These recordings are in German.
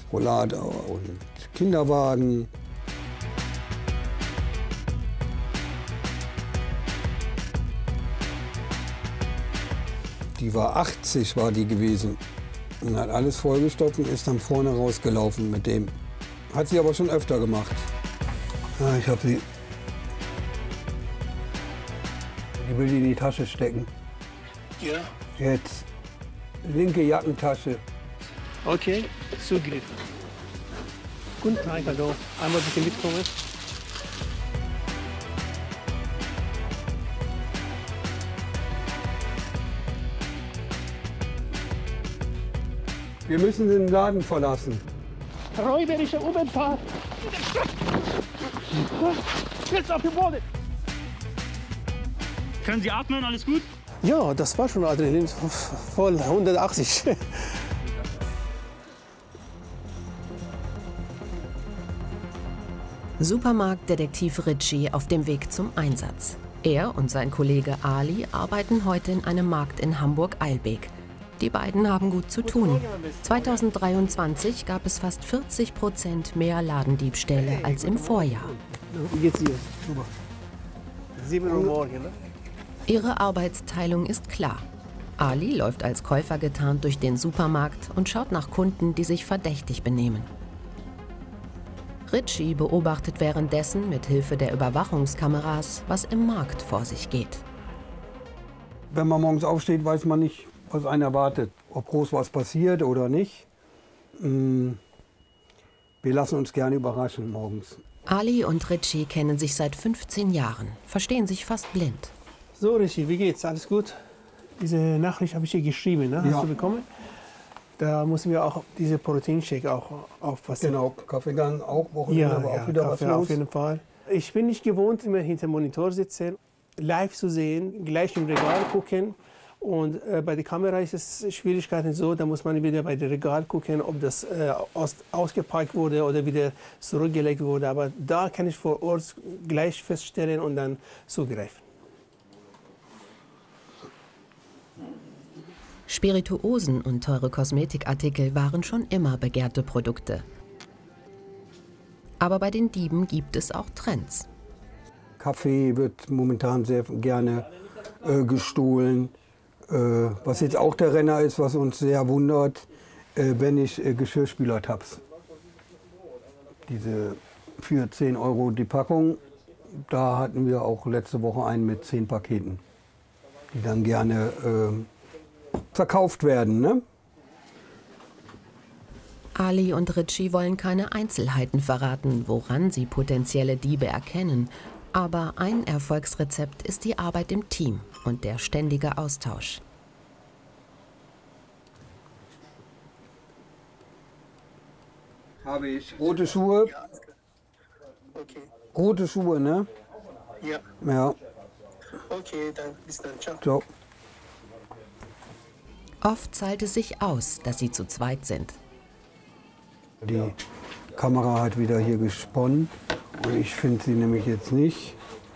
Schokolade und Kinderwagen. Die war 80, war die gewesen. Und hat alles vollgestopft und ist dann vorne rausgelaufen mit dem. Hat sie aber schon öfter gemacht. Ja, ich habe sie. Die will die in die Tasche stecken. Ja. Jetzt. Linke Jackentasche. Okay, Zugriff. Guten Tag, hallo. Einmal bitte mitkommen. Wir müssen den Laden verlassen. Räuberische Überfahrt. Jetzt auf den Boden. Können Sie atmen? Alles gut? Ja, das war schon Adrenalin voll 180. Supermarktdetektiv Ritchie auf dem Weg zum Einsatz. Er und sein Kollege Ali arbeiten heute in einem Markt in Hamburg-Eilbek. Die beiden haben gut zu tun. 2023 gab es fast 40% mehr Ladendiebstähle als im Vorjahr. Wie geht's dir? Super. 7 Uhr morgens, ne? Ihre Arbeitsteilung ist klar. Ali läuft als Käufer getarnt durch den Supermarkt und schaut nach Kunden, die sich verdächtig benehmen. Ritchie beobachtet währenddessen mit Hilfe der Überwachungskameras, was im Markt vor sich geht. Wenn man morgens aufsteht, weiß man nicht, was einen erwartet. Ob groß was passiert oder nicht. Wir lassen uns gerne überraschen morgens. Ali und Ritchie kennen sich seit 15 Jahren, verstehen sich fast blind. So, Ritchie, wie geht's? Alles gut? Diese Nachricht habe ich dir geschrieben, ne? Hast Ja. du bekommen? Da müssen wir auch diese Proteinshake auch aufpassen. Genau, Kaffeegang auch, Wochenende aber auch wieder Kaffee was los. auf jeden Fall. Ich bin nicht gewohnt, immer hinter dem Monitor sitzen, live zu sehen, gleich im Regal gucken. Und bei der Kamera ist es Schwierigkeiten so, da muss man wieder bei dem Regal gucken, ob das ausgepackt wurde oder wieder zurückgelegt wurde. Aber da kann ich vor Ort gleich feststellen und dann zugreifen. Spirituosen und teure Kosmetikartikel waren schon immer begehrte Produkte. Aber bei den Dieben gibt es auch Trends. Kaffee wird momentan sehr gerne gestohlen. Was jetzt auch der Renner ist, was uns sehr wundert, wenn ich Geschirrspüler-Tabs. Diese für 10 € die Packung, da hatten wir auch letzte Woche einen mit 10 Paketen, die dann gerne verkauft werden. Ne? Ali und Ritchie wollen keine Einzelheiten verraten, woran sie potenzielle Diebe erkennen. Aber ein Erfolgsrezept ist die Arbeit im Team und der ständige Austausch. Habe ich rote Schuhe. Okay. Rote Schuhe, ne? Ja. Ja. Okay, dann bis dann. Ciao. Ciao. Oft zahlt es sich aus, dass sie zu zweit sind. Die Kamera hat wieder hier gesponnen und ich finde sie nämlich jetzt nicht.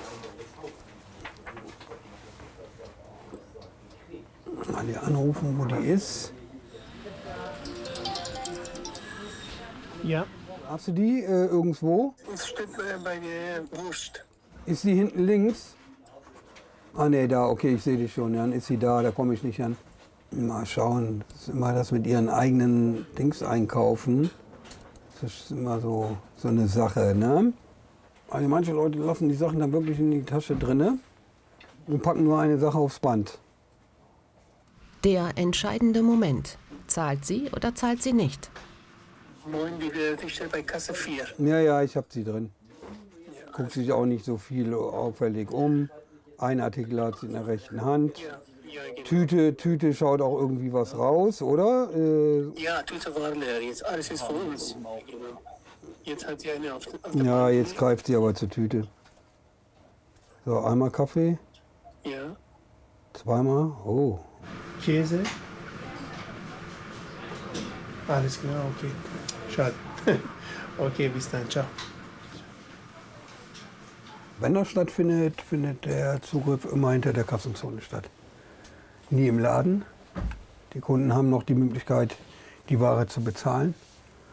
Mal die anrufen, wo die ist. Ja. Hast du die irgendwo? Es steht bei der Wurst. Ist die hinten links? Ah ne, da, okay, ich sehe die schon. Dann ist sie da, da komme ich nicht an. Mal schauen, das ist immer das mit ihren eigenen Dings einkaufen. Das ist immer so eine Sache, ne? Also manche Leute lassen die Sachen dann wirklich in die Tasche drinne und packen nur eine Sache aufs Band. Der entscheidende Moment. Zahlt sie oder zahlt sie nicht? Moin, die steht bei Kasse 4. Ja, ich habe sie drin. Guckt sich auch nicht so viel auffällig um. Ein Artikel hat sie in der rechten Hand. Tüte schaut auch irgendwie was raus, oder? Ja, Tüte war leer. Jetzt alles ist für uns. Jetzt hat sie eine auf der Ja, jetzt greift sie aber zur Tüte. So, einmal Kaffee, Ja. zweimal. Oh. Käse. Alles klar, okay. Schade. Okay, bis dann. Ciao. Wenn das stattfindet, findet der Zugriff immer hinter der Kassenzone statt. Nie im Laden. Die Kunden haben noch die Möglichkeit, die Ware zu bezahlen.